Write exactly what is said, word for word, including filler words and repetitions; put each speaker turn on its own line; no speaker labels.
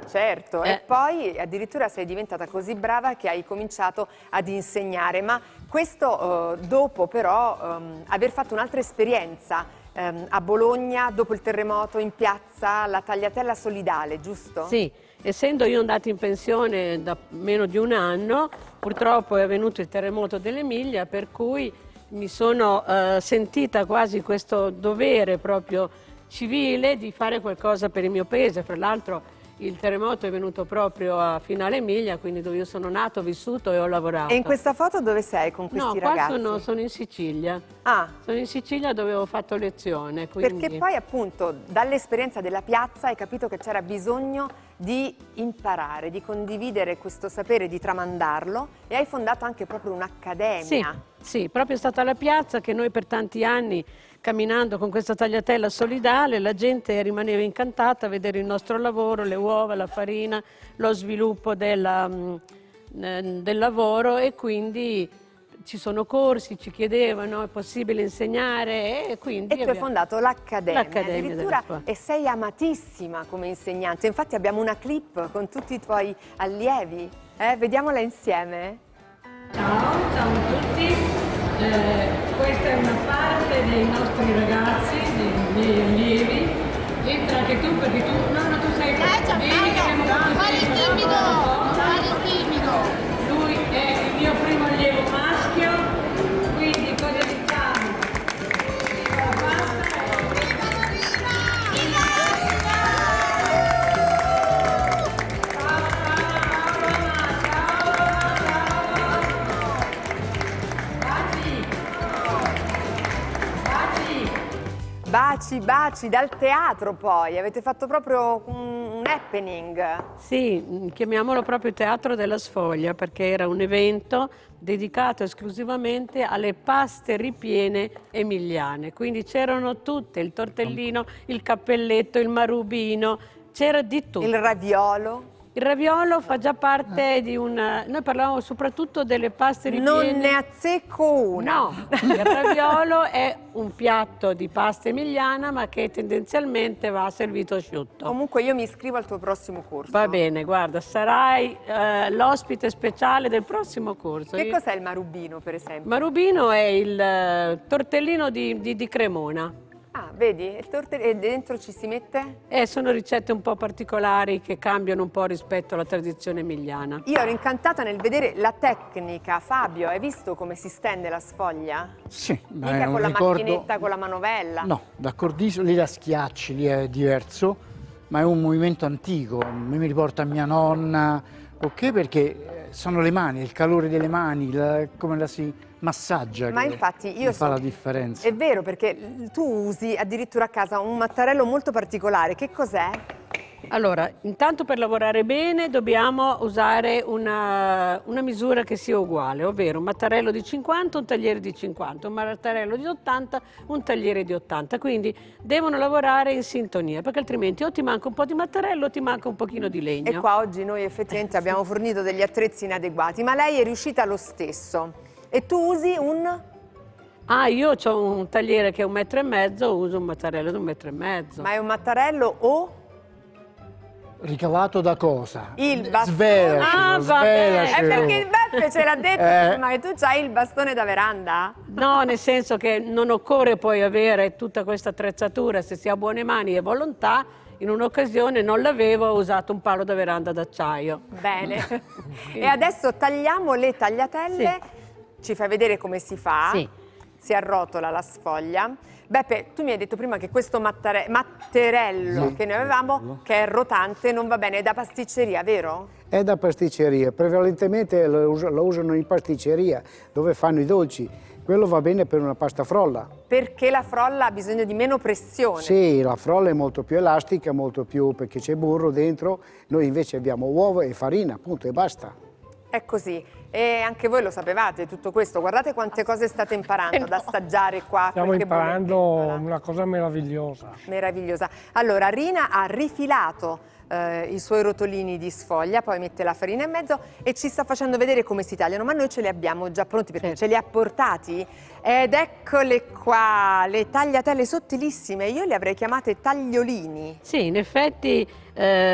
certo,
Eh.
e poi addirittura sei diventata così brava che hai cominciato ad insegnare, ma questo eh, dopo però ehm, aver fatto un'altra esperienza ehm, a Bologna, dopo il terremoto, in piazza, la tagliatella solidale, giusto?
Sì, essendo io andata in pensione da meno di un anno, purtroppo è avvenuto il terremoto dell'Emilia, per cui mi sono eh, sentita quasi questo dovere proprio civile di fare qualcosa per il mio paese. Fra l'altro il terremoto è venuto proprio a Finale Emilia, quindi dove io sono nato, vissuto e ho lavorato.
E in questa foto dove sei con questi
no, qua
ragazzi?
sono, sono in Sicilia.
Ah.
Sono in Sicilia dove ho fatto lezione. Quindi...
Perché poi appunto dall'esperienza della piazza hai capito che c'era bisogno di imparare, di condividere questo sapere, di tramandarlo, e hai fondato anche proprio un'accademia.
Sì, sì, proprio è stata la piazza che noi per tanti anni, camminando con questa tagliatella solidale, la gente rimaneva incantata a vedere il nostro lavoro, le uova, la farina, lo sviluppo della, del lavoro, e quindi ci sono corsi, ci chiedevano è possibile insegnare, e quindi
E tu hai fondato l'Accademia, addirittura, e sei amatissima come insegnante. Infatti abbiamo una clip con tutti i tuoi allievi, eh? Vediamola insieme.
Ciao, ciao a tutti, eh, questa è una parte dei nostri ragazzi, dei miei allievi. Entra anche tu perché tu, no, no, tu sei qua. Vieni che abbiamo fatto
fare il timido, fare il timido.
Lui è il mio primo allievo maschio, quindi cosa diciamo? Viva la pasta e...
Viva la vita!
Baci, baci, dal teatro poi, avete fatto proprio un, un happening.
Sì, chiamiamolo proprio Teatro della Sfoglia, perché era un evento dedicato esclusivamente alle paste ripiene emiliane. Quindi c'erano tutte, il tortellino, il cappelletto, il marubino, c'era di tutto.
Il raviolo.
Il raviolo fa già parte di un... Noi parlavamo soprattutto delle paste ripiene...
Non ne azzecco una.
No, il raviolo è un piatto di pasta emiliana, ma che tendenzialmente va servito asciutto.
Comunque io mi iscrivo al tuo prossimo corso.
Va bene, guarda, sarai eh, l'ospite speciale del prossimo corso.
Che
Io...
cos'è il marubino, per esempio?
Marubino è il eh, tortellino di, di, di Cremona.
Ah, vedi? Il torte- e dentro ci si mette?
Eh, sono ricette un po' particolari che cambiano un po' rispetto alla tradizione emiliana.
Io ero incantata nel vedere la tecnica. Fabio, hai visto come si stende la sfoglia?
Sì, ma
Mica
è
con
un
la
ricordo...
macchinetta, con la manovella.
No, d'accordissimo, lì la schiacci, lì è diverso, ma è un movimento antico, mi riporta a mia nonna, ok? Perché sono le mani, il calore delle mani, la, come la si massaggia
Ma
che
infatti io
fa
so,
la differenza.
È vero, perché tu usi addirittura a casa un mattarello molto particolare. Che cos'è?
Allora, intanto per lavorare bene dobbiamo usare una, una misura che sia uguale, ovvero un mattarello di cinquanta, un tagliere di cinquanta, un mattarello di ottanta, un tagliere di ottanta. Quindi devono lavorare in sintonia, perché altrimenti o ti manca un po' di mattarello o ti manca un pochino di legno.
E qua oggi noi effettivamente abbiamo fornito degli attrezzi inadeguati, ma lei è riuscita lo stesso. E tu usi un...
Ah, io ho un tagliere che è un metro e mezzo, uso un mattarello di un metro e mezzo.
Ma è un mattarello o...
Ricavato da cosa?
Il bastone.
Svelaci,
Ah,
svelaci.
È perché il Beppe ce l'ha detto
Eh.
prima che tu c'hai il bastone da veranda?
No, nel senso che non occorre poi avere tutta questa attrezzatura se si ha buone mani e volontà. In un'occasione non l'avevo, ho usato un palo da veranda d'acciaio.
Bene. E adesso tagliamo le tagliatelle.
Sì.
Ci fai vedere come si fa.
Sì.
Si arrotola la sfoglia. Beppe, tu mi hai detto prima che questo mattare- matterello
Sì.
che noi avevamo, che è rotante, non va bene, è da pasticceria, vero?
È da pasticceria, prevalentemente lo, us- lo usano in pasticceria dove fanno i dolci. Quello va bene per una pasta frolla.
Perché la frolla ha bisogno di meno pressione.
Sì, la frolla è molto più elastica, molto più perché c'è burro dentro. Noi invece abbiamo uova e farina, appunto, e basta.
È così. E anche voi lo sapevate tutto questo. Guardate quante cose state imparando ad assaggiare qua.
Stiamo
qualche
imparando
bollettina.
una cosa meravigliosa.
Meravigliosa. Allora, Rina ha rifilato eh, i suoi rotolini di sfoglia, poi mette la farina in mezzo e ci sta facendo vedere come si tagliano, ma noi ce li abbiamo già pronti perché
Sì.
ce li ha portati. Ed eccole qua, le tagliatelle sottilissime. Io le avrei chiamate tagliolini.
Sì, in effetti... eh,